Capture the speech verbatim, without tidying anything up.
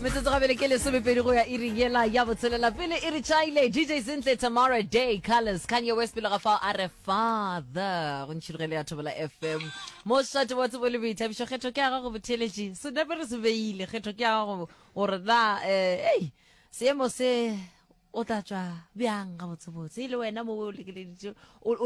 metsotso gabele ke lesomepedi go ya iri yela ya botshelela pele e re chaile D J Zinhle Tamara Day Colors Kanye West pele ga fa a re father go ntshirele ya Thobela F M mo shate wa tsebo le boithabišo kgetho ke aga go botheletši se nepe re se beile kgetho ke aga go gore da eh ei seemo se o tla tswa bjang ga botsebotse ile wena mo o lekeleditše